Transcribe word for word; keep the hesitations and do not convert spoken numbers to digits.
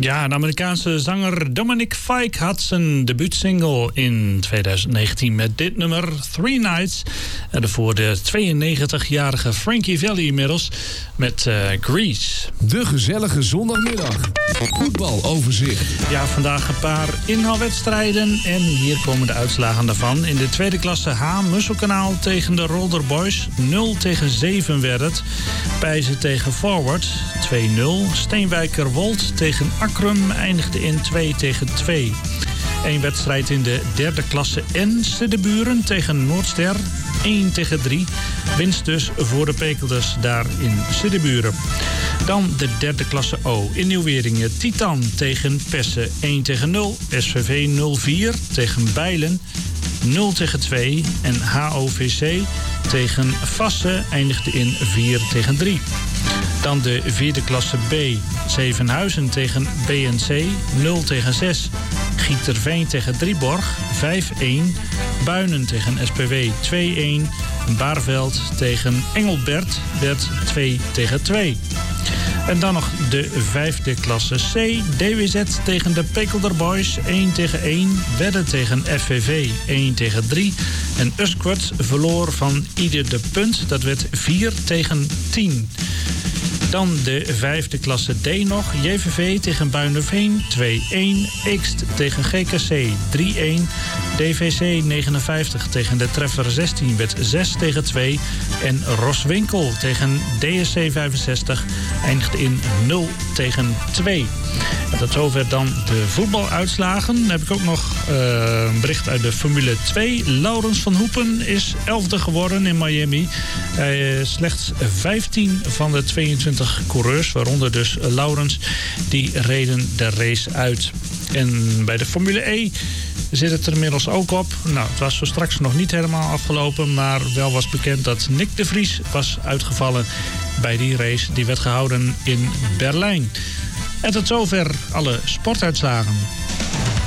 Ja, de Amerikaanse zanger Dominic Fike had zijn debuutsingle in twintig negentien met dit nummer, Three Nights. En daarvoor de tweeënnegentigjarige Frankie Valli inmiddels met uh, Grease. De gezellige zondagmiddag. Voetbaloverzicht. Ja, vandaag een paar inhaalwedstrijden en hier komen de uitslagen daarvan. In de tweede klasse H, Musselkanaal tegen de Rolder Boys. nul tegen zeven werd het. Pijzen tegen Forward, twee nul. Steenwijkerwold tegen Akrum eindigde in twee tegen twee. Eén wedstrijd in de derde klasse N, Siddeburen tegen Noordster, één tegen drie. Winst dus voor de Pekelders daar in Siddeburen. Dan de derde klasse O in Nieuw-Weringen. Titan tegen Pessen, één tegen nul. S V V nul vier tegen Bijlen, nul tegen twee. En H O V C tegen Vassen eindigde in vier tegen drie. Dan de vierde klasse B. Zevenhuizen tegen B N C, nul tegen zes. Gieterveen tegen Drieborg, vijf een. Buinen tegen S P W, twee een. Baarveld tegen Engelbert werd twee tegen twee. En dan nog de vijfde klasse C. D W Z tegen de Pekelder Boys, één tegen één. Wedde tegen F V V, één tegen drie. En Usquert verloor van ieder de punt. Dat werd vier tegen tien. Dan de vijfde klasse D nog. J V V tegen Buinerveen, twee een. Eekst tegen G K C, drie een. D V C negenenvijftig tegen de Treffer zestien werd zes tegen twee. En Roswinkel tegen D S C vijfenzestig eindigde in nul tegen twee. En tot zover dan de voetbaluitslagen. Dan heb ik ook nog uh, een bericht uit de Formule twee. Laurens van Hoepen is elfde geworden in Miami. Hij uh, slechts vijftien van de tweeëntwintig coureurs, waaronder dus Laurens, die reden de race uit. En bij de Formule E zit het er inmiddels ook op. Nou, het was zo straks nog niet helemaal afgelopen, maar wel was bekend dat Nick de Vries was uitgevallen bij die race. Die werd gehouden in Berlijn. En tot zover alle sportuitslagen.